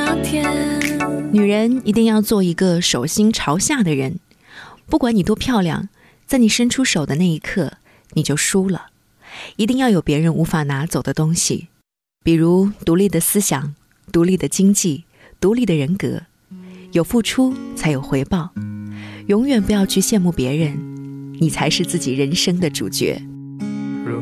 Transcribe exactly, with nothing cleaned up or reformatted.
天。 女人一定要做一个手心朝下的人，不管你多漂亮，在你伸出手的那一刻，你就输了。一定要有别人无法拿走的东西，比如独立的思想、独立的经济、独立的人格。有付出才有回报，永远不要去羡慕别人，你才是自己人生的主角。